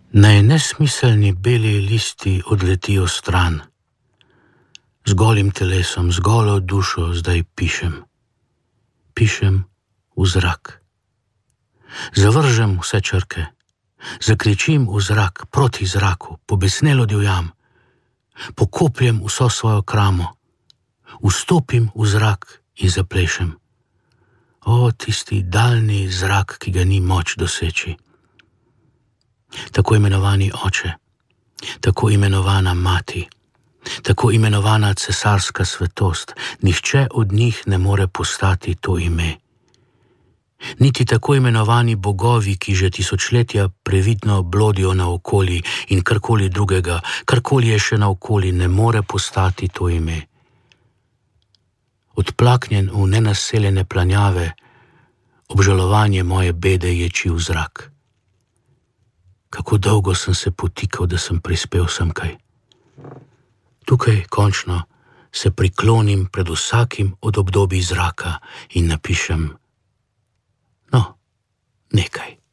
Naj nesmiselni beli listi odletijo stran. Z golim telesom, z golo dušo zdaj pišem. Pišem v zrak. Zavržem vse črke. Zakričim v zrak, proti zraku, pobesnelo divjam. Pokopljem vso svojo kramo. Vstopim v zrak in zaplešem. O, tisti daljni zrak, ki ga ni moč doseči. Tako imenovani oče, tako imenovana mati, tako imenovana cesarska svetost, nihče od njih ne more postati to ime. Niti tako imenovani bogovi, ki že tisočletja previdno blodijo naokoli in karkoli drugega, karkoli je še naokoli, ne more postati to ime. Odplaknjen v nenaseljene planjave, obžalovanje moje bede ječi v zrak. Kako dolgo sem se potikal, da sem prispel semkaj. Tukaj končno se priklonim pred vsakim od obdobij zraka in napišem, no, nekaj.